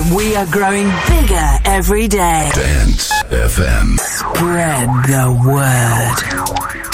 we are growing bigger every day. Dance FM. Spread the word.